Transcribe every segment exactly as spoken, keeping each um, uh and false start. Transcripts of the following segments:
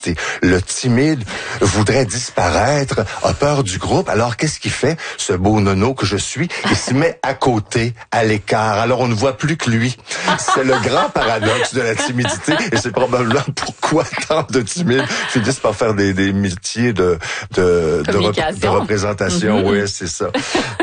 Le timide voudrait disparaître, a peur du groupe. Alors, qu'est-ce qu'il fait, ce beau nono que je suis? Il se met à côté, à l'écart. Alors, on ne voit plus que lui. C'est le grand paradoxe de la timidité. Et c'est probablement pourquoi tant de timides finissent par faire des, des métiers de, de, de, rep- de représentation. Mm-hmm. Oui, c'est ça.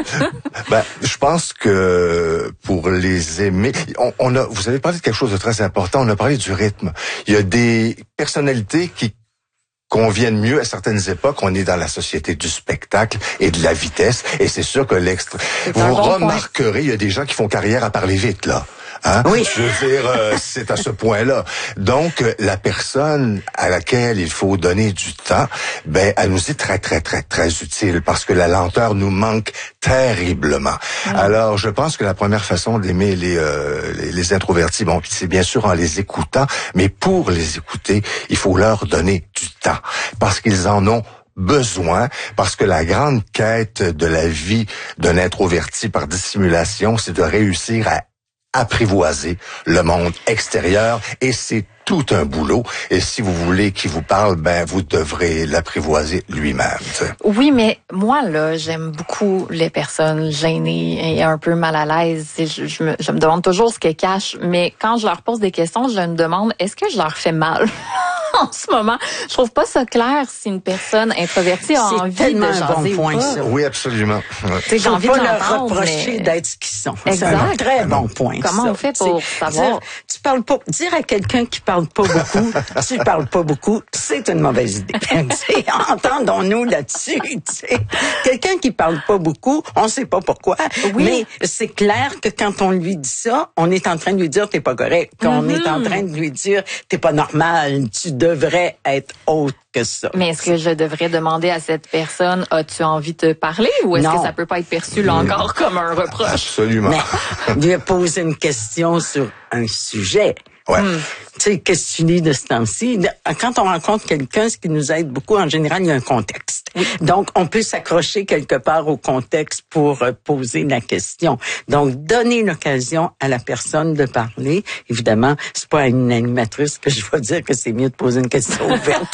Ben, je pense que pour les aimer, on, on a, vous avez parlé de quelque chose de très important. On a parlé du rythme. Il y a des personnalités qui conviennent mieux à certaines époques. On est dans la société du spectacle et de la vitesse. Et c'est sûr que l'extra... Vous bon remarquerez, point. Il y a des gens qui font carrière à parler vite, là. Hein? Oui. Je veux dire, euh, c'est à ce point-là. Donc, euh, la personne à laquelle il faut donner du temps, ben, elle nous est très, très, très, très utile parce que la lenteur nous manque terriblement. Mmh. Alors, je pense que la première façon d'aimer les, euh, les, les introvertis, bon, c'est bien sûr en les écoutant, mais pour les écouter, il faut leur donner du temps parce qu'ils en ont besoin, parce que la grande quête de la vie d'un introverti par dissimulation, c'est de réussir à apprivoiser le monde extérieur et c'est tout un boulot. Et si vous voulez qu'il vous parle, ben vous devrez l'apprivoiser lui-même. T'sais. Oui, mais moi là, j'aime beaucoup les personnes gênées et un peu mal à l'aise. Je, je, me, je me demande toujours ce qu'elles cachent, mais quand je leur pose des questions, je me demande est-ce que je leur fais mal? En ce moment, je trouve pas ça clair si une personne introvertie a c'est envie de jaser bon point, ou pas. ça. Oui, absolument. Ouais. J'ai envie de leur reprocher mais... d'être ce qu'ils sont. Exact. C'est un très bon point. Comment ça. on fait pour c'est, savoir? Dire, tu parles pas, dire à quelqu'un qui parle pas beaucoup, tu parles pas beaucoup, c'est une mauvaise idée. Entendons-nous là-dessus. T'sais. Quelqu'un qui parle pas beaucoup, on sait pas pourquoi, oui. mais c'est clair que quand on lui dit ça, on est en train de lui dire t'es pas correct. Qu'on mm-hmm. est en train de lui dire t'es pas normal, tu devrait être autre que ça. Mais est-ce que je devrais demander à cette personne, as-tu envie de parler ou est-ce non. que ça peut pas être perçu là encore comme un reproche? Absolument. Mais lui poser une question sur un sujet. Ouais. Hmm. Tu sais, qu'est-ce que tu lis de ce temps-ci? Quand on rencontre quelqu'un, ce qui nous aide beaucoup, en général, il y a un contexte. Oui. Donc, on peut s'accrocher quelque part au contexte pour euh, poser la question. Donc, donner l'occasion à la personne de parler. Évidemment, c'est pas à une animatrice que je vais dire que c'est mieux de poser une question ouverte.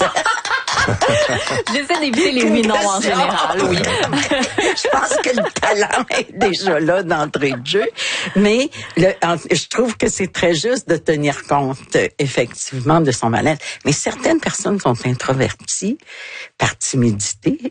J'essaie d'éviter les oui non en général, oui. Je pense que le talent est déjà là d'entrée de jeu, mais le, je trouve que c'est très juste de tenir compte effectivement de son mal-être. Mais certaines personnes sont introverties par timidité.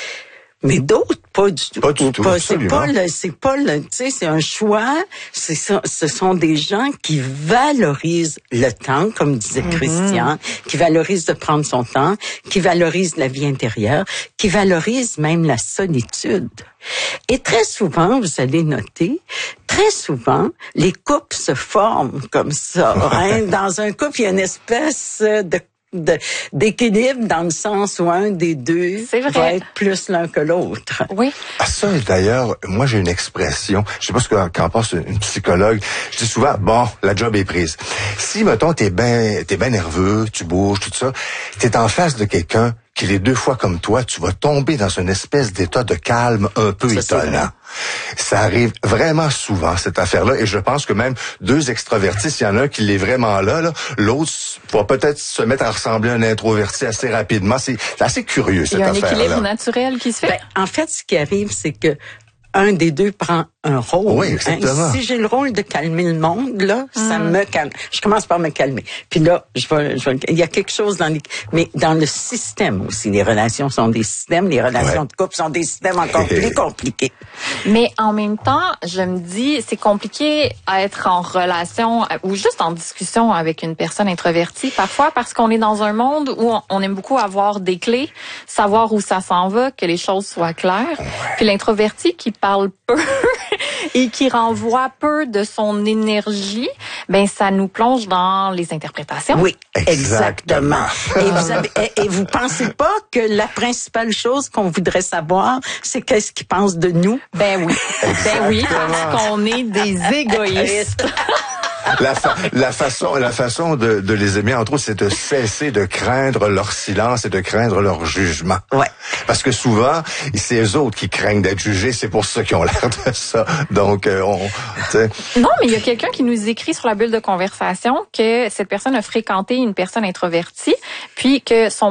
Mais d'autres, pas du tout. Pas du tout. Pas, c'est pas le, c'est pas le, tu sais, c'est un choix. C'est ça, ce sont des gens qui valorisent le temps, comme disait mm-hmm. Christian, qui valorisent de prendre son temps, qui valorisent la vie intérieure, qui valorisent même la solitude. Et très souvent, vous allez noter, très souvent, les couples se forment comme ça. Hein? Dans un couple, il y a une espèce de De, d'équilibre dans le sens où un des deux va être plus l'un que l'autre. Oui. Ah, ça, d'ailleurs, moi, j'ai une expression. Je sais pas ce qu'en pense une psychologue. Je dis souvent, bon, la job est prise. Si, mettons, t'es ben, t'es ben nerveux, tu bouges, tout ça, t'es en face de quelqu'un qui est deux fois comme toi, tu vas tomber dans une espèce d'état de calme un peu ça, étonnant. Ça arrive vraiment souvent, cette affaire-là, et je pense que même deux extravertis, s'il y en a un qui l'est vraiment là, là l'autre va peut-être se mettre à ressembler à un introverti assez rapidement. C'est, c'est assez curieux, cette affaire-là. Il y a un équilibre naturel qui se fait. Ben, en fait, ce qui arrive, c'est que un des deux prend un rôle. Oui, exactement. Hein? Si j'ai le rôle de calmer le monde, là, mm. ça me calme. Je commence par me calmer. Puis là, je vais, je vais, il y a quelque chose dans les, mais dans le système aussi. Les relations sont des systèmes, les relations ouais. de couple sont des systèmes encore plus compliqués. Mais en même temps, je me dis, c'est compliqué à être en relation ou juste en discussion avec une personne introvertie parfois parce qu'on est dans un monde où on aime beaucoup avoir des clés, savoir où ça s'en va, que les choses soient claires. Ouais. Puis l'introverti qui parle peu et qui renvoie peu de son énergie, ben ça nous plonge dans les interprétations. Oui, exactement. et vous avez, et, et vous pensez pas que la principale chose qu'on voudrait savoir, c'est qu'est-ce qu'ils pensent de nous? Ben oui. Ben oui, parce qu'on est des égoïstes. La, fa- la façon, la façon de, de les aimer, entre autres, c'est de cesser de craindre leur silence et de craindre leur jugement. Ouais. Parce que souvent, c'est eux autres qui craignent d'être jugés, c'est pour ça qu'ils ont l'air de ça. Donc, euh, on, t'sais. Non, mais il y a quelqu'un qui nous écrit sur la bulle de conversation que cette personne a fréquenté une personne introvertie, puis que son